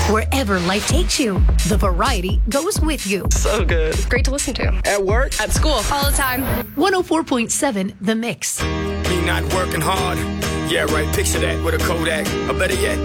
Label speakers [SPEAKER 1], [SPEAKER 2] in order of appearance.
[SPEAKER 1] Wherever life takes you, the variety goes with you.
[SPEAKER 2] So good.
[SPEAKER 3] Great to listen to.
[SPEAKER 2] At work,
[SPEAKER 3] At school. All the time.
[SPEAKER 1] 104.7 The Mix.
[SPEAKER 4] Me not working hard. Yeah, right. Picture that with a Kodak. Or better yet,